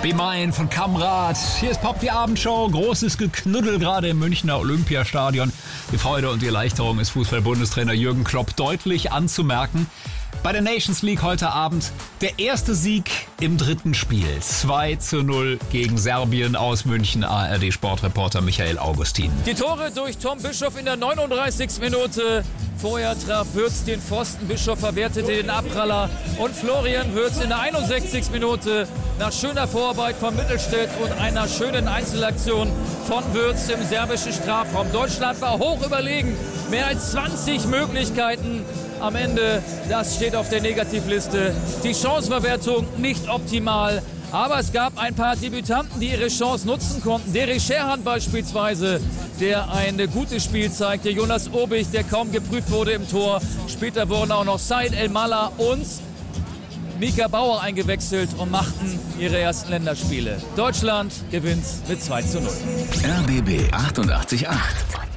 Be Mine von Kamrat. Hier ist Pop, die Abendshow. Großes Geknuddel gerade im Münchner Olympiastadion. Die Freude und die Erleichterung ist Fußball-Bundestrainer Jürgen Klopp deutlich anzumerken. Bei der Nations League heute Abend der erste Sieg im dritten Spiel. 2:0 gegen Serbien aus München. ARD-Sportreporter Michael Augustin. Die Tore durch Tom Bischoff in der 39. Minute. Vorher traf Würz den Pfosten. Bischoff verwertete den Abpraller. Und Florian Würz in der 61. Minute nach schöner Vorarbeit von Mittelstädt und einer schönen Einzelaktion von Würz im serbischen Strafraum. Deutschland war hoch überlegen. Mehr als 20 Möglichkeiten. Am Ende, das steht auf der Negativliste. Die Chancenverwertung nicht optimal. Aber es gab ein paar Debütanten, die ihre Chance nutzen konnten. Derek Scherhan beispielsweise, der ein gutes Spiel zeigte. Jonas Obig, der kaum geprüft wurde im Tor. Später wurden auch noch Said El-Mallah und Mika Bauer eingewechselt und machten ihre ersten Länderspiele. Deutschland gewinnt mit 2:0. RBB 88.8.